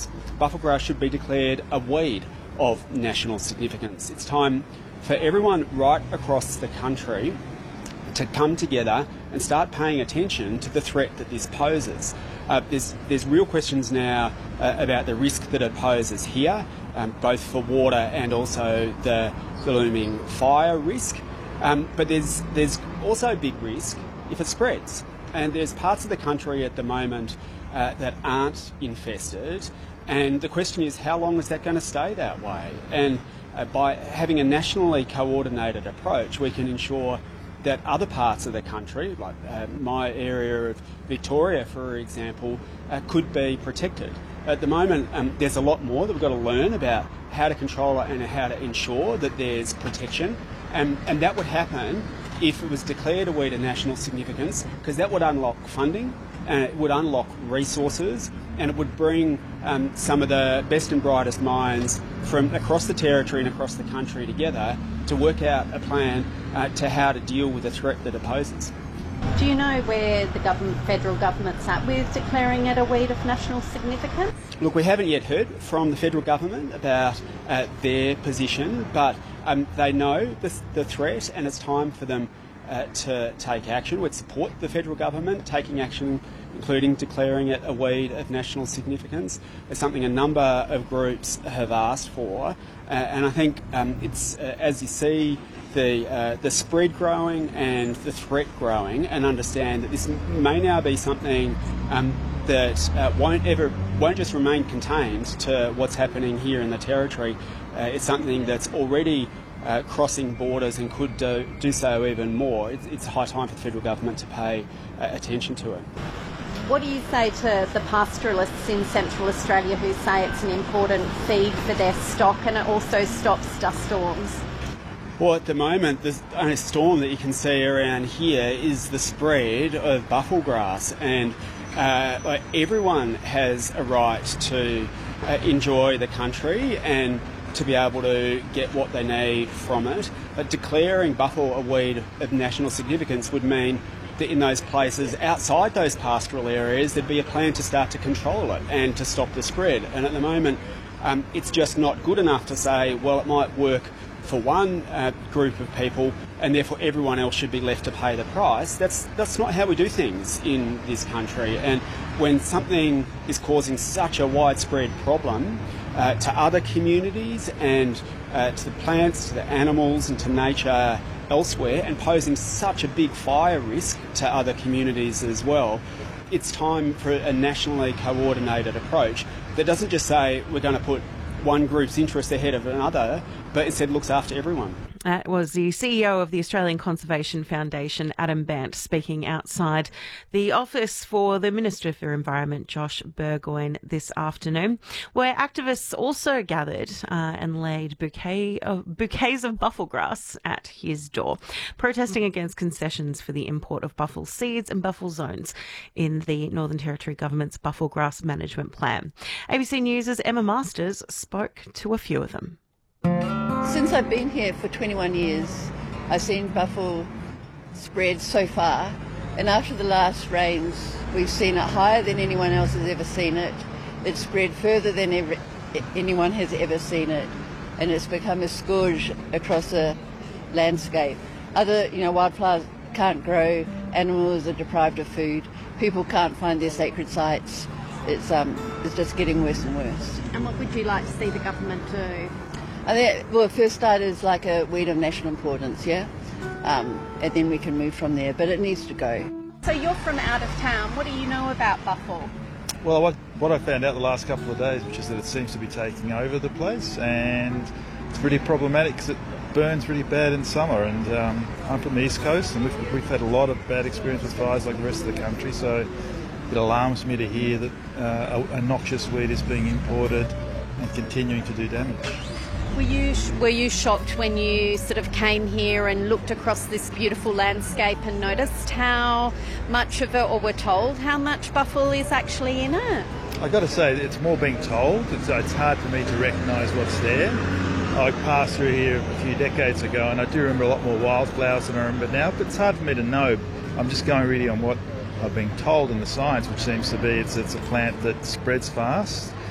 significance. Buffel grass should be declared a weed of national significance. It's time for everyone right across the country to come together and start paying attention to the threat that this poses. There's real questions now about the risk that it poses here, both for water and also the looming fire risk. But there's also big risk if it spreads. And there's parts of the country at the moment that aren't infested. And the question is, how long is that going to stay that way? And by having a nationally coordinated approach, we can ensure that other parts of the country, like my area of Victoria, for example, could be protected. At the moment, there's a lot more that we've got to learn about how to control it and how to ensure that there's protection. And that would happen if it was declared a weed of national significance, because that would unlock funding, and it would unlock resources, and it would bring some of the best and brightest minds from across the territory and across the country together to work out a plan to how to deal with the threat that it poses. Do you know where the federal government's at with declaring it a weed of national significance? Look, we haven't yet heard from the federal government about their position, but they know the threat, and it's time for them to take action. We'd support the federal government taking action, including declaring it a weed of national significance. It's something a number of groups have asked for, and I think it's as you see the spread growing and the threat growing, and understand that this may now be something that won't just remain contained to what's happening here in the territory. It's something that's already crossing borders and could do so even more. It's high time for the federal government to pay attention to it. What do you say to the pastoralists in Central Australia who say it's an important feed for their stock and it also stops dust storms? Well, at the moment, the only storm that you can see around here is the spread of buffel grass, and everyone has a right to enjoy the country and to be able to get what they need from it. But declaring buffel a weed of national significance would mean that in those places outside those pastoral areas there'd be a plan to start to control it and to stop the spread. And at the moment it's just not good enough to say, well, it might work for one group of people and therefore everyone else should be left to pay the price. That's not how we do things in this country. And when something is causing such a widespread problem to other communities and to the plants, to the animals and to nature elsewhere, and posing such a big fire risk to other communities as well, it's time for a nationally coordinated approach that doesn't just say we're going to put one group's interest ahead of another, but instead looks after everyone. That was the CEO of the Australian Conservation Foundation, Adam Bandt, speaking outside the office for the Minister for Environment, Josh Burgoyne, this afternoon, where activists also gathered and laid bouquets of buffel grass at his door, protesting against concessions for the import of buffel seeds and buffel zones in the Northern Territory Government's buffel grass management plan. ABC News' Emma Masters spoke to a few of them. Since I've been here for 21 years, I've seen buffel spread so far, and after the last rains, we've seen it higher than anyone else has ever seen it. It's spread further than anyone has ever seen it, and it's become a scourge across the landscape. Other, wildflowers can't grow, animals are deprived of food, people can't find their sacred sites. It's just getting worse and worse. And what would you like to see the government do? I think, well, first start is like a weed of national importance, yeah? And then we can move from there, but it needs to go. So you're from out of town. What do you know about buffel? Well, what I found out the last couple of days, which is that it seems to be taking over the place, and it's pretty problematic because it burns really bad in summer. And I'm from the East Coast, and we've had a lot of bad experience with fires like the rest of the country, so it alarms me to hear that a noxious weed is being imported and continuing to do damage. Were you shocked when you sort of came here and looked across this beautiful landscape and noticed how much of it, or were told how much buffel is actually in it? I've got to say, it's more being told. It's hard for me to recognise what's there. I passed through here a few decades ago, and I do remember a lot more wildflowers than I remember now, but it's hard for me to know. I'm just going really on what I've been told in the science, which seems to be it's a plant that spreads fast,